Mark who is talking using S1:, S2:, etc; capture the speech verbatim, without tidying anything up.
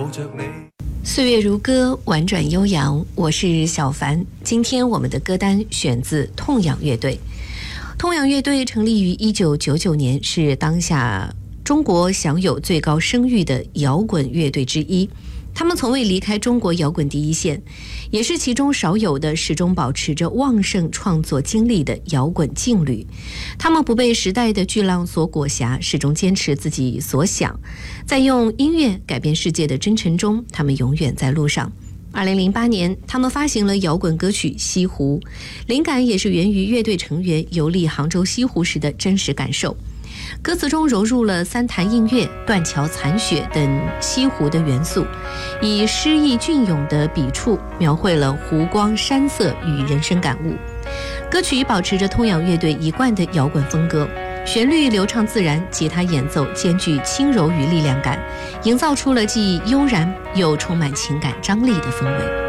S1: 抱着你。
S2: 岁月如歌，婉转悠扬，我是小凡。今天我们的歌单选自痛仰乐队。痛仰乐队成立于一九九九年，是当下中国享有最高声誉的摇滚乐队之一。他们从未离开中国摇滚第一线，也是其中少有的始终保持着旺盛创作精力的摇滚劲旅。他们不被时代的巨浪所裹挟，始终坚持自己所想，在用音乐改变世界的征程中，他们永远在路上。二零零八年，他们发行了摇滚歌曲《西湖》，灵感也是源于乐队成员游历杭州西湖时的真实感受。歌词中融入了三潭印月、断桥残雪等西湖的元素，以诗意隽永的笔触描绘了湖光山色与人生感悟。歌曲保持着痛仰乐队一贯的摇滚风格，旋律流畅自然，吉他演奏兼具轻柔与力量感，营造出了既悠然又充满情感张力的氛围。